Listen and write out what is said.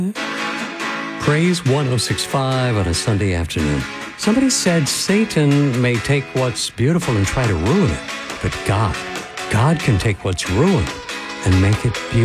Praise 1065 on a Sunday afternoon. Somebody said Satan may take what's beautiful and try to ruin it, but God can take what's ruined and make it beautiful.